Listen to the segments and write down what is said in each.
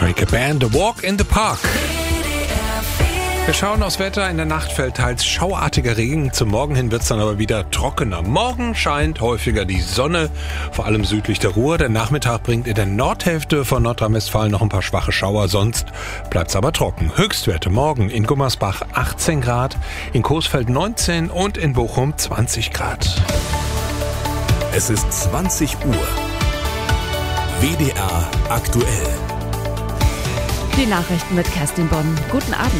Stray Band, The Walk in the Park. Wir schauen aufs Wetter. In der Nacht fällt teils schauartiger Regen. Zum Morgen hin wird es dann aber wieder trockener. Morgen scheint häufiger die Sonne, vor allem südlich der Ruhr. Der Nachmittag bringt in der Nordhälfte von Nordrhein-Westfalen noch ein paar schwache Schauer. Sonst bleibt es aber trocken. Höchstwerte morgen in Gummersbach 18 Grad, in Coesfeld 19 und in Bochum 20 Grad. Es ist 20 Uhr. WDR aktuell. Die Nachrichten mit Kerstin Bonn. Guten Abend.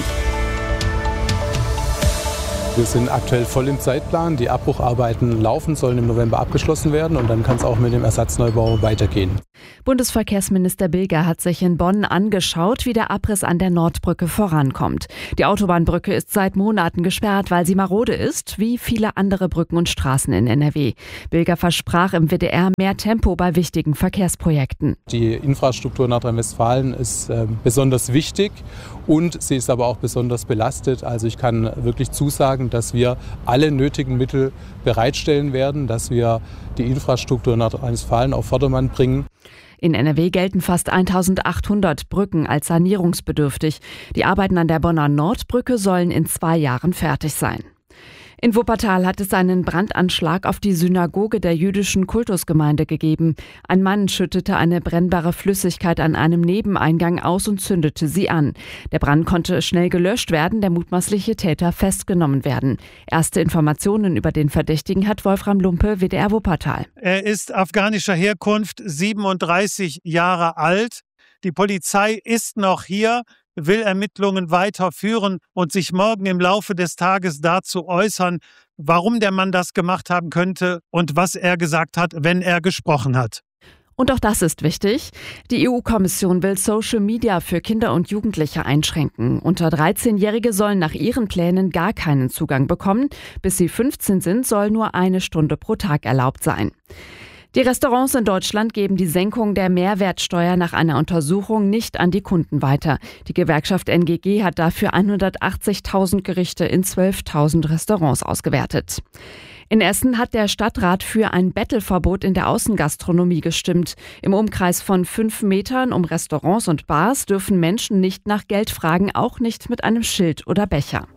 Wir sind aktuell voll im Zeitplan. Die Abbrucharbeiten laufen, sollen im November abgeschlossen werden und dann kann es auch mit dem Ersatzneubau weitergehen. Bundesverkehrsminister Bilger hat sich in Bonn angeschaut, wie der Abriss an der Nordbrücke vorankommt. Die Autobahnbrücke ist seit Monaten gesperrt, weil sie marode ist, wie viele andere Brücken und Straßen in NRW. Bilger versprach im WDR mehr Tempo bei wichtigen Verkehrsprojekten. Die Infrastruktur Nordrhein-Westfalen ist besonders wichtig und sie ist aber auch besonders belastet. Also ich kann wirklich zusagen, dass wir alle nötigen Mittel bereitstellen werden, dass wir die Infrastruktur Nordrhein-Westfalen auf Vordermann bringen. In NRW gelten fast 1800 Brücken als sanierungsbedürftig. Die Arbeiten an der Bonner Nordbrücke sollen in 2 Jahren fertig sein. In Wuppertal hat es einen Brandanschlag auf die Synagoge der jüdischen Kultusgemeinde gegeben. Ein Mann schüttete eine brennbare Flüssigkeit an einem Nebeneingang aus und zündete sie an. Der Brand konnte schnell gelöscht werden, der mutmaßliche Täter festgenommen werden. Erste Informationen über den Verdächtigen hat Wolfram Lumpe, WDR Wuppertal. Er ist afghanischer Herkunft, 37 Jahre alt. Die Polizei ist noch hier, will Ermittlungen weiterführen und sich morgen im Laufe des Tages dazu äußern, warum der Mann das gemacht haben könnte und was er gesagt hat, wenn er gesprochen hat. Und auch das ist wichtig. Die EU-Kommission will Social Media für Kinder und Jugendliche einschränken. Unter 13-Jährige sollen nach ihren Plänen gar keinen Zugang bekommen. Bis sie 15 sind, soll nur 1 Stunde pro Tag erlaubt sein. Die Restaurants in Deutschland geben die Senkung der Mehrwertsteuer nach einer Untersuchung nicht an die Kunden weiter. Die Gewerkschaft NGG hat dafür 180.000 Gerichte in 12.000 Restaurants ausgewertet. In Essen hat der Stadtrat für ein Bettelverbot in der Außengastronomie gestimmt. Im Umkreis von 5 Metern um Restaurants und Bars dürfen Menschen nicht nach Geld fragen, auch nicht mit einem Schild oder Becher.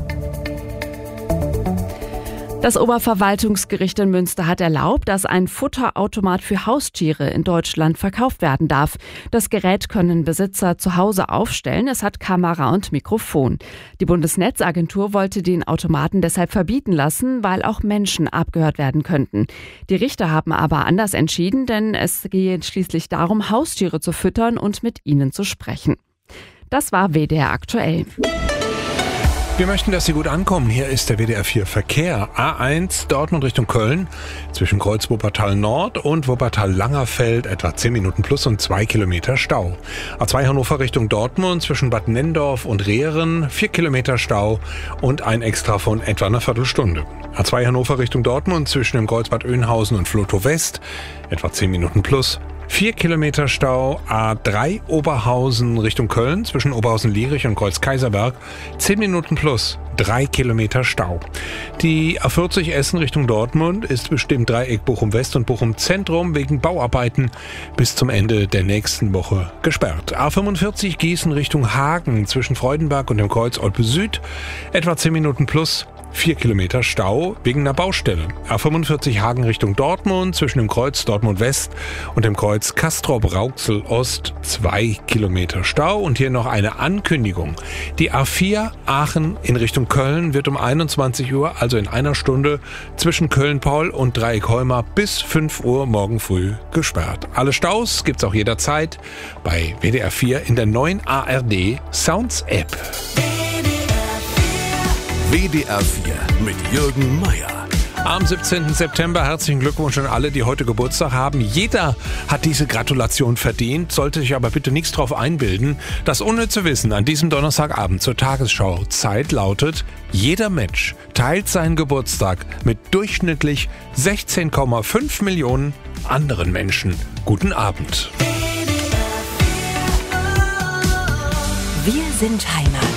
Das Oberverwaltungsgericht in Münster hat erlaubt, dass ein Futterautomat für Haustiere in Deutschland verkauft werden darf. Das Gerät können Besitzer zu Hause aufstellen. Es hat Kamera und Mikrofon. Die Bundesnetzagentur wollte den Automaten deshalb verbieten lassen, weil auch Menschen abgehört werden könnten. Die Richter haben aber anders entschieden, denn es gehe schließlich darum, Haustiere zu füttern und mit ihnen zu sprechen. Das war WDR aktuell. Wir möchten, dass Sie gut ankommen. Hier ist der WDR 4 Verkehr. A1 Dortmund Richtung Köln. Zwischen Kreuz Wuppertal Nord und Wuppertal Langerfeld etwa 10 Minuten plus und 2 Kilometer Stau. A2 Hannover Richtung Dortmund zwischen Bad Nenndorf und Rehren 4 Kilometer Stau und ein Extra von etwa einer Viertelstunde. A2 Hannover Richtung Dortmund zwischen dem Kreuzbad Oeynhausen und Flotow West etwa 10 Minuten plus. 4 Kilometer Stau, A3 Oberhausen Richtung Köln, zwischen Oberhausen-Lierich und Kreuz-Kaiserberg, 10 Minuten plus, 3 Kilometer Stau. Die A40 Essen Richtung Dortmund ist bestimmt Dreieck Bochum West und Bochum Zentrum wegen Bauarbeiten bis zum Ende der nächsten Woche gesperrt. A45 Gießen Richtung Hagen, zwischen Freudenberg und dem Kreuz Olpe Süd, etwa 10 Minuten plus, 4 Kilometer Stau wegen einer Baustelle. A45 Hagen Richtung Dortmund, zwischen dem Kreuz Dortmund West und dem Kreuz Castrop-Rauxel Ost 2 Kilometer Stau. Und hier noch eine Ankündigung. Die A4 Aachen in Richtung Köln wird um 21 Uhr, also in einer Stunde, zwischen Köln-Paul und Dreieck-Heumar bis 5 Uhr morgen früh gesperrt. Alle Staus gibt's auch jederzeit bei WDR 4 in der neuen ARD Sounds App. WDR 4 mit Jürgen Meier. Am 17. September herzlichen Glückwunsch an alle, die heute Geburtstag haben. Jeder hat diese Gratulation verdient, sollte sich aber bitte nichts drauf einbilden. Das unnütze Wissen an diesem Donnerstagabend zur Tagesschau-Zeit lautet: Jeder Mensch teilt seinen Geburtstag mit durchschnittlich 16,5 Millionen anderen Menschen. Guten Abend. Wir sind Heimat.